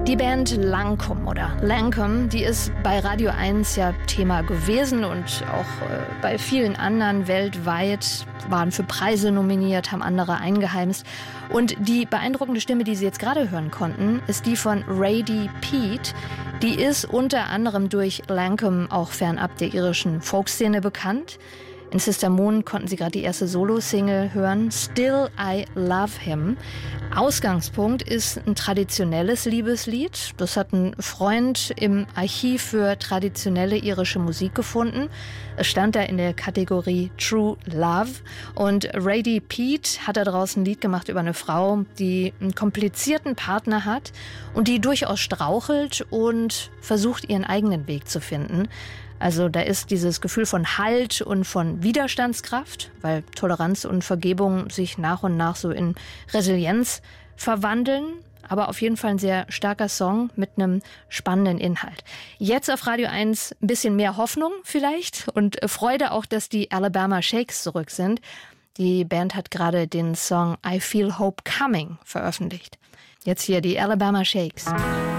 Die Band Lancome oder Lancome, die ist bei Radio 1 ja Thema gewesen und auch bei vielen anderen weltweit, waren für Preise nominiert, haben andere eingeheimst. Und die beeindruckende Stimme, die Sie jetzt gerade hören konnten, ist die von Radie Peat. Die ist unter anderem durch Lancome auch fernab der irischen Folkszene bekannt. In Sister Moon konnten Sie gerade die erste Solo-Single hören, Still I Love Him. Ausgangspunkt ist ein traditionelles Liebeslied. Das hat ein Freund im Archiv für traditionelle irische Musik gefunden. Es stand da in der Kategorie True Love. Und Radie Peat hat da draußen ein Lied gemacht über eine Frau, die einen komplizierten Partner hat und die durchaus strauchelt und versucht, ihren eigenen Weg zu finden. Also da ist dieses Gefühl von Halt und von Widerstandskraft, weil Toleranz und Vergebung sich nach und nach so in Resilienz verwandeln. Aber auf jeden Fall ein sehr starker Song mit einem spannenden Inhalt. Jetzt auf Radio 1 ein bisschen mehr Hoffnung vielleicht und Freude auch, dass die Alabama Shakes zurück sind. Die Band hat gerade den Song I Feel Hope Coming veröffentlicht. Jetzt hier die Alabama Shakes.